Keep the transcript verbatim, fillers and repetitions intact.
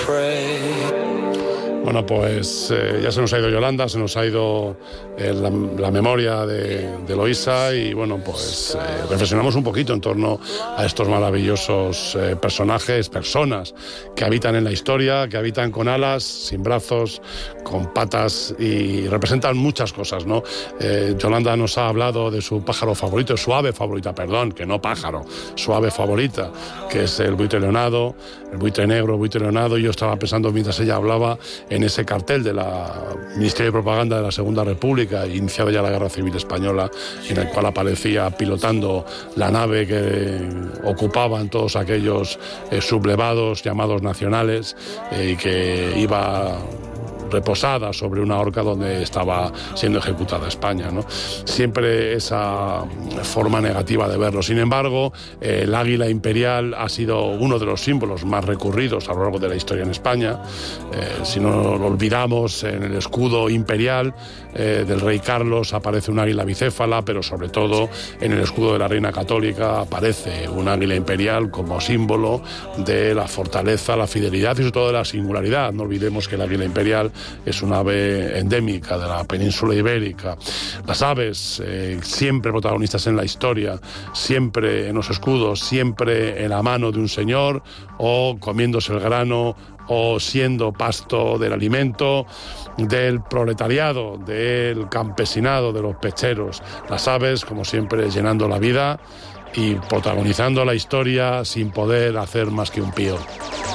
Bueno, pues eh, ya se nos ha ido Yolanda, se nos ha ido eh, la, la memoria de, de Eloísa y bueno, pues eh, reflexionamos un poquito en torno a estos maravillosos eh, personajes, personas que habitan en la historia, que habitan con alas, sin brazos, con patas y representan muchas cosas, ¿no? Eh, Yolanda nos ha hablado de su pájaro favorito, su ave favorita, perdón, que no pájaro, su ave favorita, que es el buitre leonado, el buitre negro, el buitre leonado, y yo estaba pensando mientras ella hablaba en ese cartel de la Ministerio de Propaganda de la Segunda República, iniciada ya la Guerra Civil Española, en el cual aparecía pilotando la nave que ocupaban todos aquellos eh, sublevados llamados nacionales eh, y que iba reposada sobre una horca donde estaba siendo ejecutada España, ¿no? Siempre esa forma negativa de verlo. Sin embargo, eh, el águila imperial ha sido uno de los símbolos más recurridos a lo largo de la historia en España. Eh, si no lo olvidamos, en el escudo imperial eh, del rey Carlos aparece un águila bicéfala, pero sobre todo en el escudo de la reina católica aparece un águila imperial como símbolo de la fortaleza, la fidelidad y sobre todo de la singularidad. No olvidemos que el águila imperial es una ave endémica de la península ibérica. Las aves, eh, siempre protagonistas en la historia, siempre en los escudos, siempre en la mano de un señor, o comiéndose el grano, o siendo pasto del alimento, del proletariado, del campesinado, de los pecheros. Las aves, como siempre, llenando la vida y protagonizando la historia sin poder hacer más que un pío.